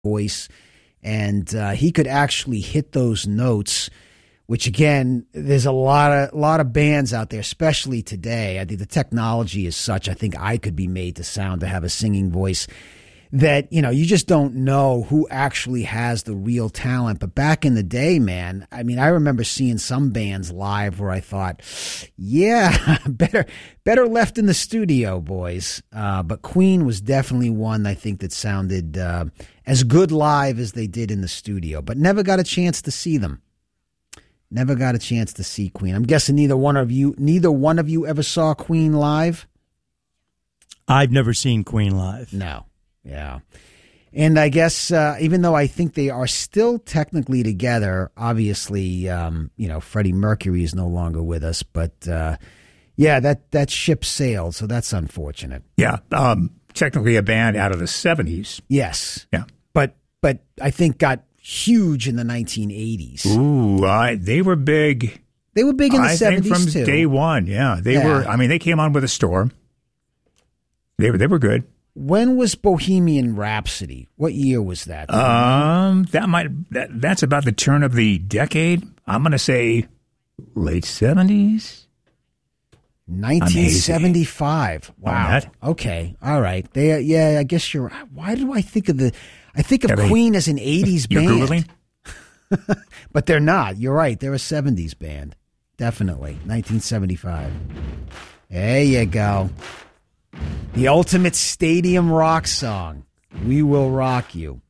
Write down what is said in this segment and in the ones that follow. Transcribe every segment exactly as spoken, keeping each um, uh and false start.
voice, and uh, he could actually hit those notes, which again, there's a lot of lot of bands out there, especially today. I think the technology is such, I think I could be made to sound to have a singing voice that, you know, you just don't know who actually has the real talent. But back in the day, man, I mean, I remember seeing some bands live where I thought, yeah, better better left in the studio, boys. Uh, but Queen was definitely one, I think, that sounded uh, as good live as they did in the studio, but never got a chance to see them. Never got a chance to see Queen. I'm guessing neither one of you, neither one of you ever saw Queen live? I've never seen Queen live. No. Yeah. And I guess uh, even though I think they are still technically together, obviously, um, you know, Freddie Mercury is no longer with us. But, uh, yeah, that, that ship sailed, so that's unfortunate. Yeah. Um, technically a band out of the seventies. Yes. Yeah. But, but I think got huge in the nineteen eighties. Ooh, uh, they were big. They were big in the I seventies, think from too. day one, yeah. They Yeah. were, I mean, they came on with a storm. They were, they were good. When was Bohemian Rhapsody? What year was that? Um, that might that, that's about the turn of the decade. I'm going to say late seventies. nineteen seventy-five. Wow. Okay. All right. They, uh, yeah, I guess you're. Why do I think of the? I think of Yeah, they- Queen as an eighties You're band, Googling? but they're not. You're right. They're a seventies band. Definitely. nineteen seventy-five. There you go. The ultimate stadium rock song. We Will Rock You.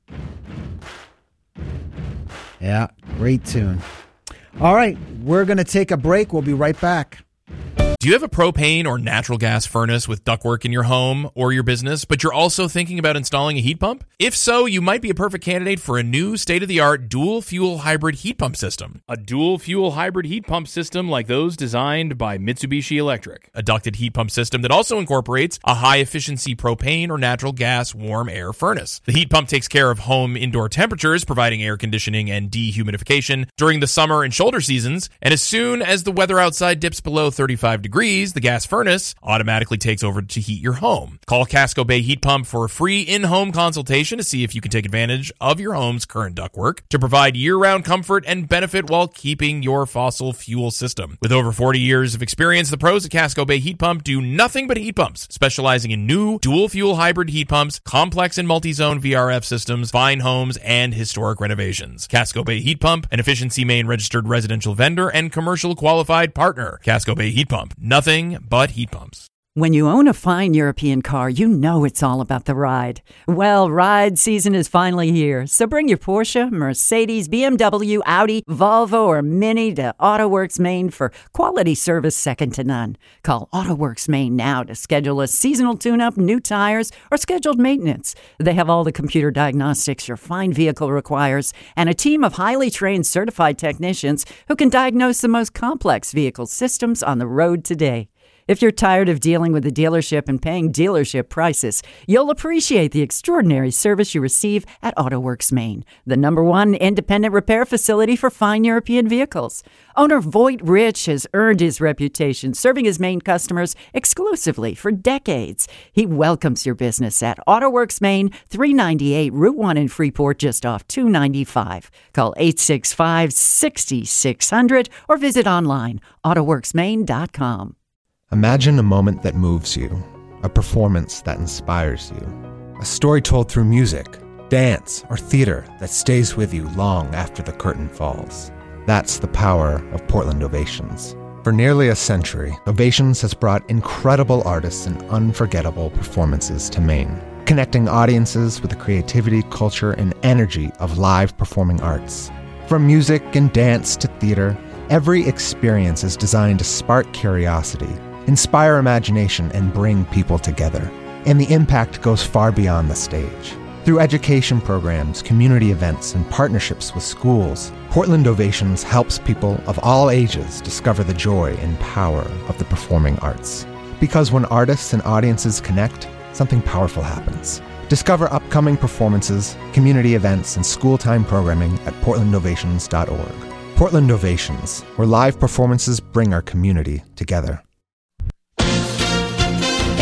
Yeah, great tune. All right, we're going to take a break. We'll be right back. Do you have a propane or natural gas furnace with ductwork in your home or your business, but you're also thinking about installing a heat pump? If so, you might be a perfect candidate for a new state-of-the-art dual-fuel hybrid heat pump system. A dual-fuel hybrid heat pump system like those designed by Mitsubishi Electric. A ducted heat pump system that also incorporates a high-efficiency propane or natural gas warm air furnace. The heat pump takes care of home indoor temperatures, providing air conditioning and dehumidification during the summer and shoulder seasons, and as soon as the weather outside dips below thirty-five degrees, the gas furnace automatically takes over to heat your home. Call Casco Bay Heat Pump for a free in-home consultation to see if you can take advantage of your home's current ductwork to provide year-round comfort and benefit while keeping your fossil fuel system. With over forty years of experience, the pros at Casco Bay Heat Pump do nothing but heat pumps, specializing in new dual-fuel hybrid heat pumps, complex and multi-zone V R F systems, fine homes, and historic renovations. Casco Bay Heat Pump, an Efficiency Maine registered residential vendor and commercial qualified partner. Casco Bay Heat Pump. Nothing but heat pumps. When you own a fine European car, you know it's all about the ride. Well, ride season is finally here, so bring your Porsche, Mercedes, B M W, Audi, Volvo, or Mini to AutoWorks Maine for quality service second to none. Call AutoWorks Maine now to schedule a seasonal tune-up, new tires, or scheduled maintenance. They have all the computer diagnostics your fine vehicle requires and a team of highly trained certified technicians who can diagnose the most complex vehicle systems on the road today. If you're tired of dealing with the dealership and paying dealership prices, you'll appreciate the extraordinary service you receive at AutoWorks Maine, the number one independent repair facility for fine European vehicles. Owner Voight Rich has earned his reputation serving his Maine customers exclusively for decades. He welcomes your business at AutoWorks Maine, three ninety-eight Route one in Freeport, just off two ninety-five. Call eight six five, six six zero zero or visit online, auto works maine dot com. Imagine a moment that moves you, a performance that inspires you, a story told through music, dance, or theater that stays with you long after the curtain falls. That's the power of Portland Ovations. For nearly a century, Ovations has brought incredible artists and unforgettable performances to Maine, connecting audiences with the creativity, culture, and energy of live performing arts. From music and dance to theater, every experience is designed to spark curiosity, inspire imagination, and bring people together. And the impact goes far beyond the stage. Through education programs, community events, and partnerships with schools, Portland Ovations helps people of all ages discover the joy and power of the performing arts. Because when artists and audiences connect, something powerful happens. Discover upcoming performances, community events, and school-time programming at portland ovations dot org. Portland Ovations, where live performances bring our community together. Hey,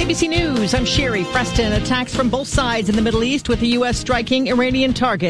B C News, I'm Sherry Preston. Attacks from both sides in the Middle East with the U S striking Iranian targets.